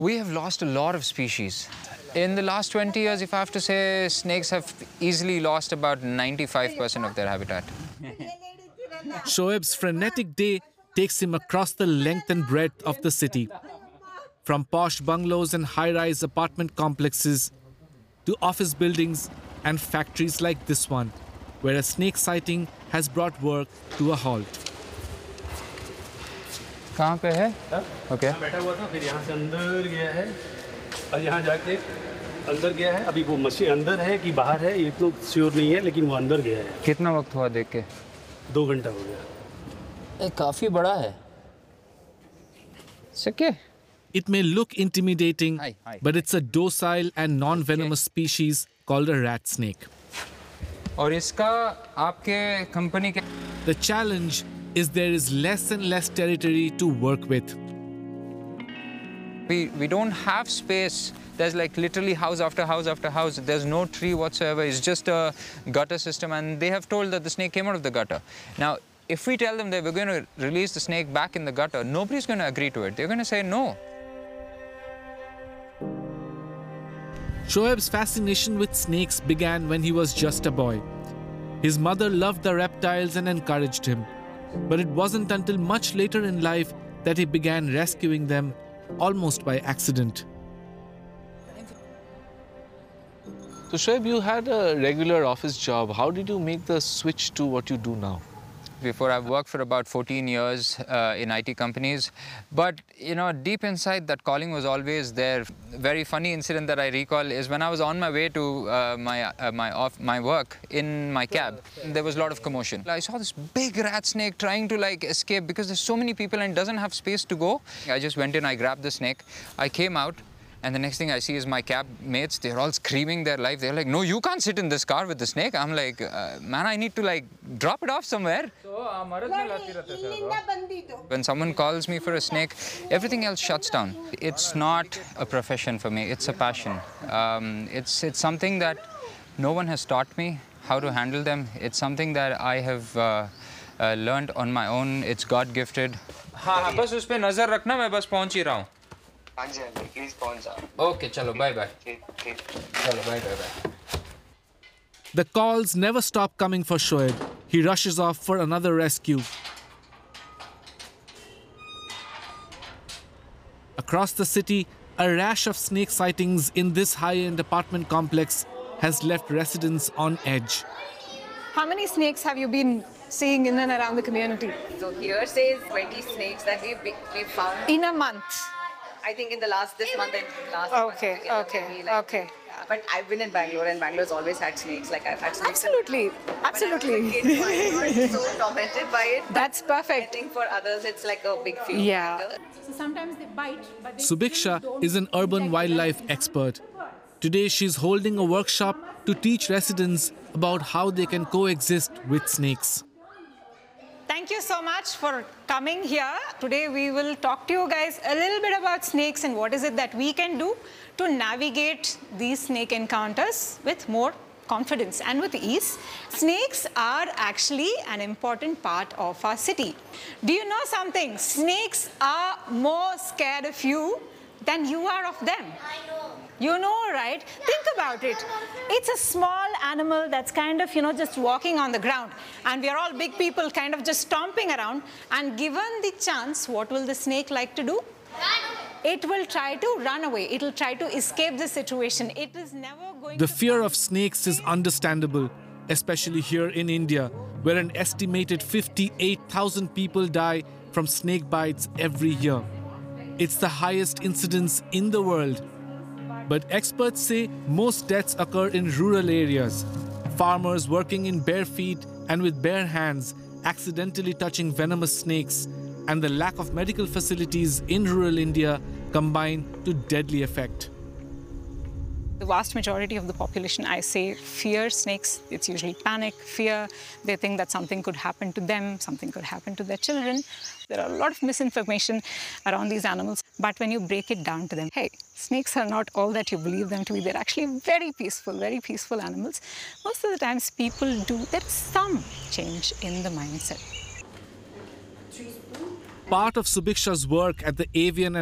We have lost a lot of species. In the last 20 years, if I have to say, snakes have easily lost about 95% of their habitat. Shoaib's frenetic day takes him across the length and breadth of the city. From posh bungalows and high-rise apartment complexes to office buildings and factories like this one, where a snake sighting has brought work to a halt. कहाँ पे है? Okay. बैठा हुआ था, फिर यहाँ से अंदर गया है और यहाँ जाके अंदर गया है. अभी वो मशीन अंदर है कि बाहर है ये तो श्योर नहीं है, लेकिन वो अंदर गया है. कितना वक्त हुआ देख के? 2 घंटा हो गया. काफी बड़ा है. It's okay. It may look intimidating, Hi. but it's a docile and non-venomous species called a rat snake. और इसका आपके कंपनी के The challenge is there is less and less territory to work with. we don't have space. There's like literally house after house after house. There's no tree whatsoever. It's just a gutter system, and they have told that the snake came out of the gutter. Now, if we tell them that we're going to release the snake back in the gutter, nobody's going to agree to it. They're going to say no. Shoaib's fascination with snakes began when he was just a boy. His mother loved the reptiles and encouraged him. But it wasn't until much later in life that he began rescuing them, almost by accident. So Shoaib, you had a regular office job. How did you make the switch to what you do now? Before, I've worked for about 14 years in IT companies. But, you know, deep inside, that calling was always there. Very funny incident that I recall is when I was on my way to my work in my cab, there was a lot of commotion. I saw this big rat snake trying to, like, escape because there's so many people and it doesn't have space to go. I just went in, I grabbed the snake, I came out, and the next thing I see is my cab mates, they're all screaming their life. They're like, no, you can't sit in this car with the snake. I'm like, man, I need to like drop it off somewhere. When someone calls me for a snake, everything else shuts down. It's not a profession for me, it's a passion. It's something that no one has taught me how to handle them. It's something that I have learned on my own. It's God-gifted. हाँ, बस उस पे नजर रखना, मैं बस पहुंच ही रहा हूँ. प्लीज पहुंच जाओ. Okay, चलो, bye. चलो, bye. The calls never stop coming for Shoaib. He rushes off for another rescue. Across the city, a rash of snake sightings in this high-end apartment complex has left residents on edge. How many snakes have you been seeing in and around the community? So here says 20 snakes that we've found. In a month? I think in this month and last Okay. Yeah. But I've been in Bangalore, and Bangalore's always had snakes. Like I've had snakes. Absolutely. When I was a kid, I was so tormented by it. That's perfect. I think for others, it's like a big fear. Yeah. So sometimes they bite, but they Subiksha is an urban wildlife expert. Today she's holding a workshop to teach residents about how they can coexist with snakes. Thank you so much for coming here. Today we will talk to you guys a little bit about snakes and what is it that we can do to navigate these snake encounters with more confidence and with ease. Snakes are actually an important part of our city. Do you know something? Snakes are more scared of you than you are of them. I know. You know, right? Think about it. It's a small animal that's kind of, just walking on the ground. And we are all big people kind of just stomping around. And given the chance, what will the snake like to do? It will try to run away. It will try to escape the situation. It is never going to... The fear of snakes is understandable, especially here in India, where an estimated 58,000 people die from snake bites every year. It's the highest incidence in the world. But experts say most deaths occur in rural areas. Farmers working in bare feet and with bare hands, accidentally touching venomous snakes, and the lack of medical facilities in rural India combine to deadly effect. The vast majority of the population, I say, fear snakes. It's usually panic, fear. They think that something could happen to them, something could happen to their children. There are a lot of misinformation around these animals. But when you break it down to them, hey, snakes are not all that you believe them to be. They're actually very peaceful animals. Most of the times people do, there's some change in the mindset. Part of Subiksha's work at the Avian and